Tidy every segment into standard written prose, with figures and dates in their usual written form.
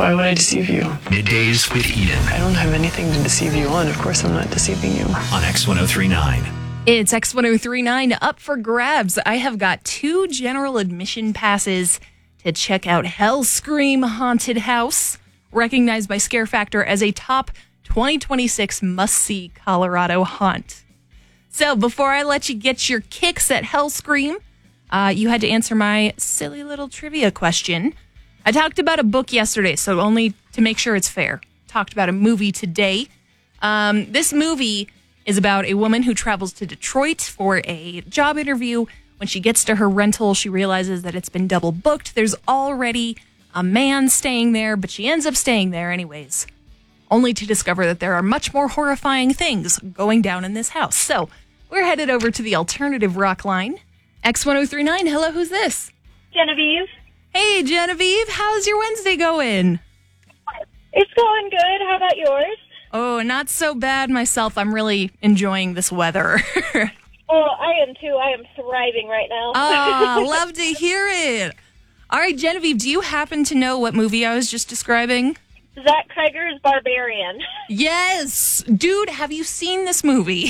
Why would I deceive you? Middays with Eden. I don't have anything to deceive you on. Of course I'm not deceiving you. On X1039. It's X1039 up for grabs. I have got 2 general admission passes to check out Hellscream Haunted House, recognized by Scare Factor as a top 2026 must-see Colorado haunt. So before I let you get your kicks at Hellscream, you had to answer my silly little trivia question. I talked about a book yesterday, so only to make sure it's fair. Talked about a movie today. This movie is about a woman who travels to Detroit for a job interview. When she gets to her rental, she realizes that it's been double booked. There's already a man staying there, but she ends up staying there anyways, only to discover that there are much more horrifying things going down in this house. So we're headed over to the alternative rock line. X1039, hello, who's this? Genevieve. Hey, Genevieve, how's your Wednesday going? It's going good. How about yours? Oh, not so bad myself. I'm really enjoying this weather. Oh, I am too. I am thriving right now. Ah, love to hear it. All right, Genevieve, do you happen to know what movie I was just describing? Zach Kreger's Barbarian. Yes. Dude, have you seen this movie?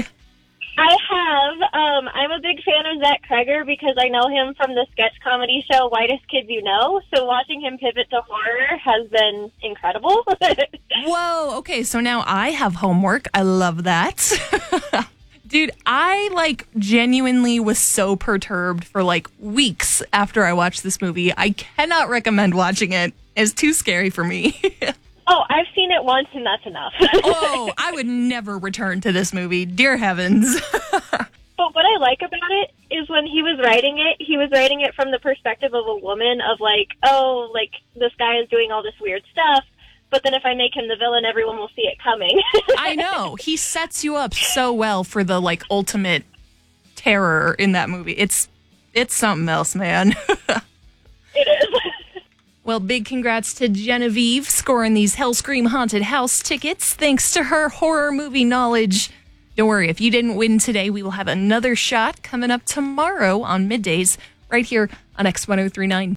I have. I'm a big fan of Zach Kreger because I know him from the sketch comedy show Whitest Kids You Know. So watching him pivot to horror has been incredible. Whoa. Okay, so now I have homework. I love that. Dude, I genuinely was so perturbed for weeks after I watched this movie. I cannot recommend watching it. It's too scary for me. Oh, I've seen it once and that's enough. Oh, I would never return to this movie. Dear heavens. But what I like about it is when he was writing it from the perspective of a woman of this guy is doing all this weird stuff. But then if I make him the villain, everyone will see it coming. I know. He sets you up so well for the ultimate terror in that movie. It's something else, man. It is. Well, big congrats to Genevieve scoring these Hellscream Haunted House tickets thanks to her horror movie knowledge. Don't worry, if you didn't win today, we will have another shot coming up tomorrow on Middays right here on X1039.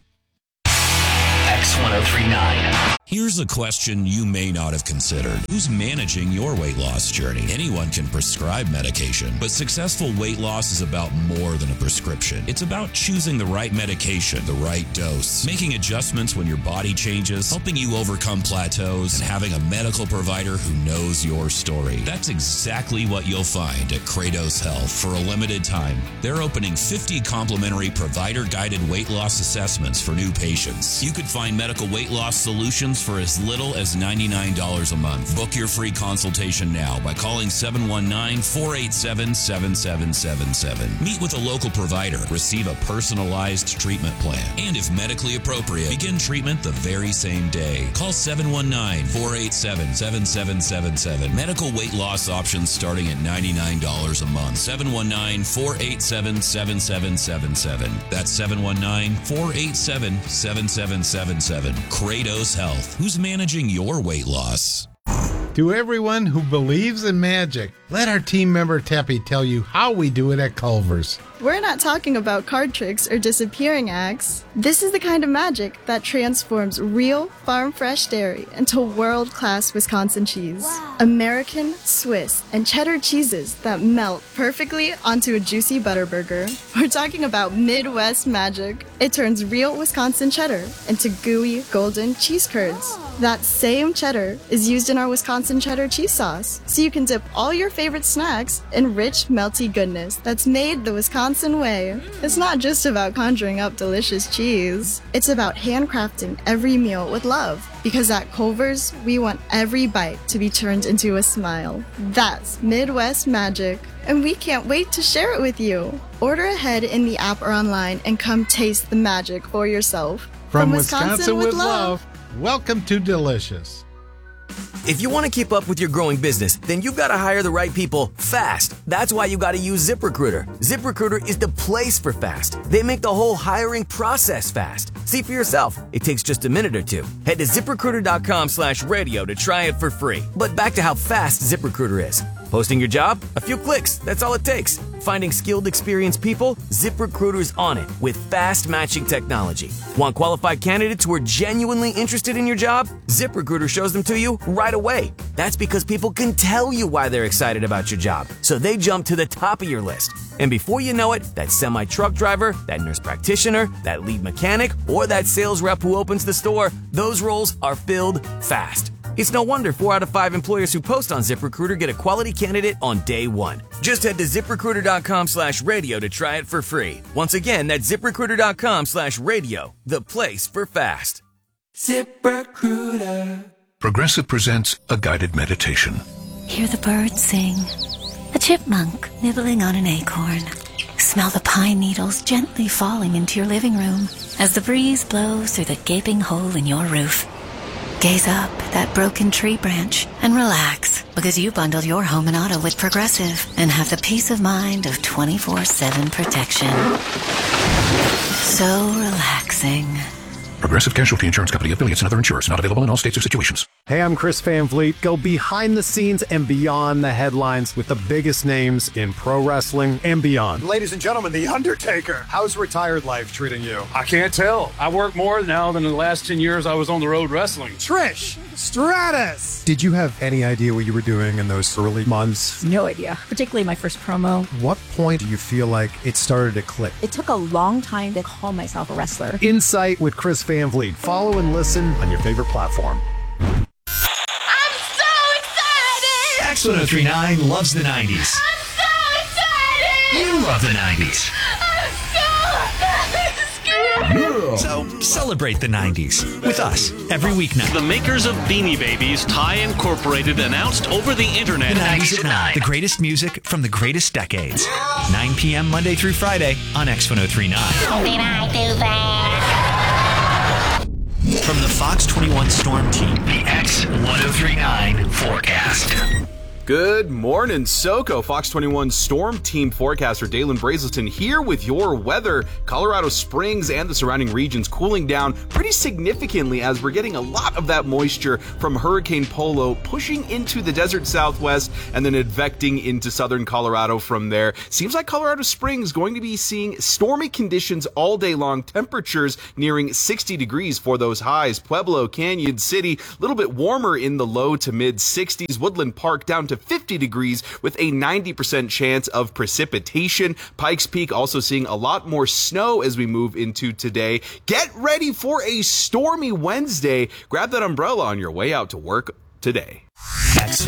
X1039. Here's a question you may not have considered. Who's managing your weight loss journey? Anyone can prescribe medication, but successful weight loss is about more than a prescription. It's about choosing the right medication, the right dose, making adjustments when your body changes, helping you overcome plateaus, and having a medical provider who knows your story. That's exactly what you'll find at Kratos Health for a limited time. They're opening 50 complimentary provider-guided weight loss assessments for new patients. You could find medical weight loss solutions for as little as $99 a month. Book your free consultation now by calling 719-487-7777. Meet with a local provider. Receive a personalized treatment plan. And if medically appropriate, begin treatment the very same day. Call 719-487-7777. Medical weight loss options starting at $99 a month. 719-487-7777. That's 719-487-7777. Kratos Health. Who's managing your weight loss? To everyone who believes in magic, let our team member Teppy tell you how we do it at Culver's. We're not talking about card tricks or disappearing acts. This is the kind of magic that transforms real farm-fresh dairy into world-class Wisconsin cheese. Wow. American, Swiss, and cheddar cheeses that melt perfectly onto a juicy butter burger. We're talking about Midwest magic. It turns real Wisconsin cheddar into gooey, golden cheese curds. That same cheddar is used in our Wisconsin cheddar cheese sauce, so you can dip all your favorite snacks in rich, melty goodness that's made the Wisconsin way. It's not just about conjuring up delicious cheese. It's about handcrafting every meal with love. Because at Culver's, we want every bite to be turned into a smile. That's Midwest magic. And we can't wait to share it with you. Order ahead in the app or online and come taste the magic for yourself. From Wisconsin with love, welcome to Delicious. If you want to keep up with your growing business, then you've got to hire the right people fast. That's why you got to use ZipRecruiter. ZipRecruiter is the place for fast. They make the whole hiring process fast. See for yourself. It takes just a minute or two. Head to ZipRecruiter.com/radio to try it for free. But back to how fast ZipRecruiter is. Posting your job? A few clicks. That's all it takes. Finding skilled, experienced people? ZipRecruiter's on it with fast matching technology. Want qualified candidates who are genuinely interested in your job? ZipRecruiter shows them to you right away. That's because people can tell you why they're excited about your job, so they jump to the top of your list. And before you know it, that semi-truck driver, that nurse practitioner, that lead mechanic, or that sales rep who opens the store, those roles are filled fast. It's no wonder 4 out of 5 employers who post on ZipRecruiter get a quality candidate on day one. Just head to ZipRecruiter.com/radio to try it for free. Once again, that's ZipRecruiter.com/radio, the place for fast. ZipRecruiter. Progressive presents a guided meditation. Hear the birds sing. A chipmunk nibbling on an acorn. Smell the pine needles gently falling into your living room as the breeze blows through the gaping hole in your roof. Gaze up at that broken tree branch and relax, because you bundled your home and auto with Progressive and have the peace of mind of 24/7 protection. So relaxing. Progressive Casualty Insurance Company, affiliates, and other insurers. Not available in all states or situations. Hey, I'm Chris Van Vliet. Go behind the scenes and beyond the headlines with the biggest names in pro wrestling and beyond. Ladies and gentlemen, The Undertaker. How's retired life treating you? I can't tell. I work more now than in the last 10 years I was on the road wrestling. Trish Stratus. Did you have any idea what you were doing in those early months? No idea, particularly my first promo. What point do you feel like it started to click? It took a long time to call myself a wrestler. Insight with Chris Van Vliet. Follow and listen on your favorite platform. X1039 loves the 90s. I'm so excited! You love the 90s. So celebrate the 90s with us every weeknight. The makers of Beanie Babies, Thai Incorporated, announced over the internet. The 90s at 9. The greatest music from the greatest decades. 9 p.m. Monday through Friday on X1039. Did I do that? From the Fox 21 Storm Team, the X1039 forecast. Good morning, SoCo. Fox 21 Storm Team forecaster Dalen Brazelton here with your weather. Colorado Springs and the surrounding regions cooling down pretty significantly as we're getting a lot of that moisture from Hurricane Polo pushing into the desert southwest and then advecting into southern Colorado from there. Seems like Colorado Springs going to be seeing stormy conditions all day long, temperatures nearing 60 degrees for those highs. Pueblo, Canyon City, a little bit warmer in the low to mid 60s. Woodland Park down to 50 degrees with a 90% chance of precipitation. Pikes Peak also seeing a lot more snow as we move into today. Get ready for a stormy Wednesday. Grab that umbrella on your way out to work today.